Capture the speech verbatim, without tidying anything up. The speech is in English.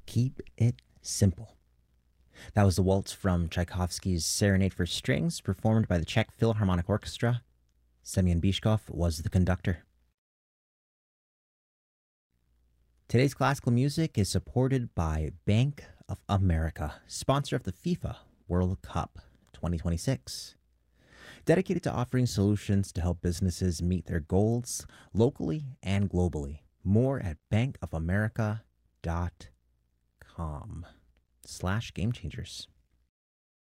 Keep it simple. That was the waltz from Tchaikovsky's Serenade for Strings, performed by the Czech Philharmonic Orchestra. Semyon Bishkov was the conductor. Today's classical music is supported by Bank of America, sponsor of the FIFA World Cup twenty twenty-six. Dedicated to offering solutions to help businesses meet their goals locally and globally. More at bankofamerica.com slash game changers.